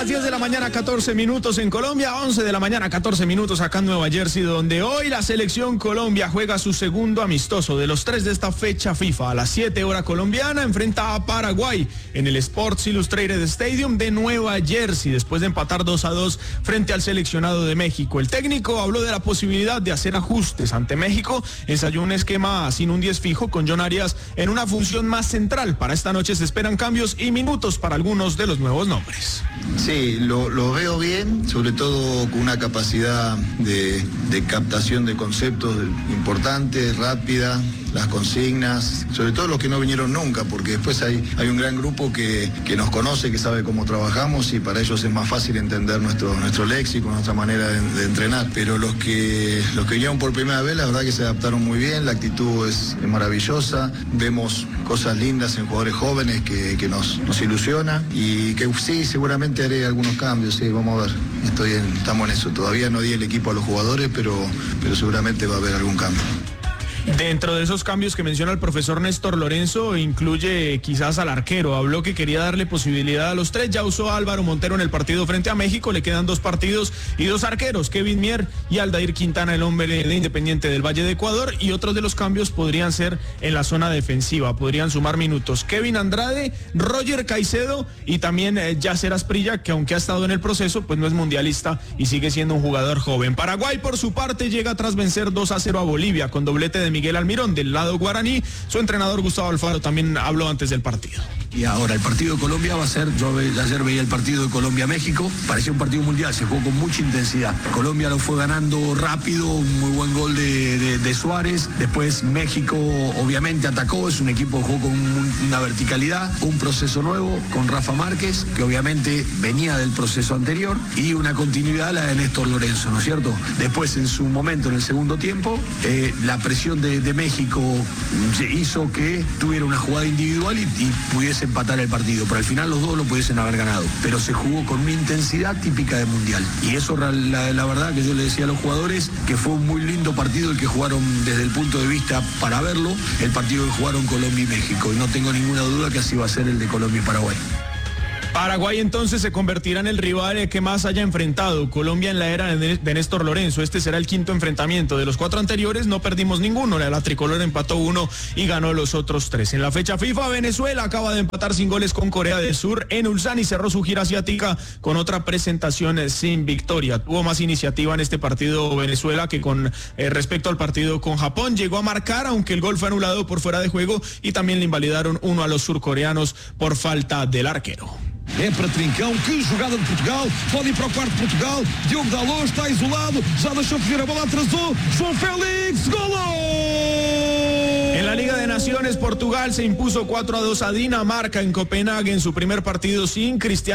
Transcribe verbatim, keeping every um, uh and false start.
las diez de la mañana, catorce minutos en Colombia, once de la mañana, catorce minutos acá en Nueva Jersey, donde hoy la selección Colombia juega su segundo amistoso de los tres de esta fecha FIFA. A las siete hora colombiana enfrenta a Paraguay en el Sports Illustrated Stadium de Nueva Jersey, después de empatar dos a dos frente al seleccionado de México. El técnico habló de la posibilidad de hacer ajustes ante México, ensayó un esquema sin un diez fijo con John Arias en una función más central. Para esta noche se esperan cambios y minutos para algunos de los nuevos nombres. Sí, lo, lo veo bien, sobre todo con una capacidad de, de captación de conceptos importante, rápida, las consignas, sobre todo los que no vinieron nunca, porque después hay, hay un gran grupo que, que nos conoce, que sabe cómo trabajamos y para ellos es más fácil entender nuestro, nuestro léxico, nuestra manera de, de entrenar. Pero los que, los que vinieron por primera vez, la verdad que se adaptaron muy bien, la actitud es, es maravillosa, vemos cosas lindas en jugadores jóvenes que, que nos, nos ilusiona y que sí, seguramente haré algunos cambios, sí, vamos a ver, estoy en, estamos en eso, todavía no di el equipo a los jugadores, pero, pero seguramente va a haber algún cambio. Dentro de esos cambios que menciona el profesor Néstor Lorenzo, incluye quizás al arquero. Habló que quería darle posibilidad a los tres. Ya usó a Álvaro Montero en el partido frente a México. Le quedan dos partidos y dos arqueros, Kevin Mier y Aldair Quintana, el hombre de Independiente del Valle de Ecuador. Y otros de los cambios podrían ser en la zona defensiva. Podrían sumar minutos Kevin Andrade, Roger Caicedo y también eh, Yasser Asprilla, que aunque ha estado en el proceso, pues no es mundialista y sigue siendo un jugador joven. Paraguay, por su parte, llega tras vencer dos a cero a Bolivia con doblete de Miguel Almirón del lado guaraní. Su entrenador Gustavo Alfaro también habló antes del partido. Y ahora el partido de Colombia va a ser, yo ayer veía el partido de Colombia-México, parecía un partido mundial, se jugó con mucha intensidad. Colombia lo fue ganando rápido, un muy buen gol de, de, de Suárez. Después México obviamente atacó, es un equipo que jugó con un, una verticalidad, un proceso nuevo con Rafa Márquez, que obviamente venía del proceso anterior, y una continuidad la de Néstor Lorenzo, ¿no es cierto? Después en su momento, en el segundo tiempo, eh, la presión de, de México hizo que tuviera una jugada individual y, y pudiese empatar el partido, pero al final los dos lo pudiesen haber ganado, pero se jugó con una intensidad típica de mundial, y eso la, la verdad que yo le decía a los jugadores que fue un muy lindo partido el que jugaron desde el punto de vista para verlo, el partido que jugaron Colombia y México, y no tengo ninguna duda que así va a ser el de Colombia y Paraguay. Paraguay entonces se convertirá en el rival que más haya enfrentado Colombia en la era de Néstor Lorenzo. Este será el quinto enfrentamiento. De los cuatro anteriores no perdimos ninguno. La tricolor empató uno y ganó los otros tres. En la fecha FIFA, Venezuela acaba de empatar sin goles con Corea del Sur en Ulsan y cerró su gira asiática con otra presentación sin victoria. Tuvo más iniciativa en este partido Venezuela que con eh, respecto al partido con Japón. Llegó a marcar, aunque el gol fue anulado por fuera de juego, y también le invalidaron uno a los surcoreanos por falta del arquero. É para Trincão, que jogada de Portugal, pode ir para o quarto de Portugal, Diogo Dalot está isolado, já deixou fugir a bola, atrasou, João Félix, golo! En la Liga de Naciones, Portugal se impuso cuatro a dos a Dinamarca en Copenhague en su primer partido sin Cristiano